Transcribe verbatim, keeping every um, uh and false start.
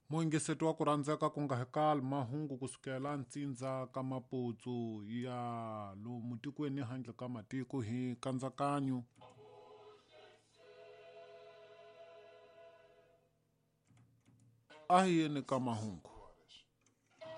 Moingeseto wa ku rhandzeka ku nga hekali mahungu kusukela ntsindza ka maputsu ya lomu tikweni handle ka matiko hi kanzakanyo a hi yeni ka mahungu.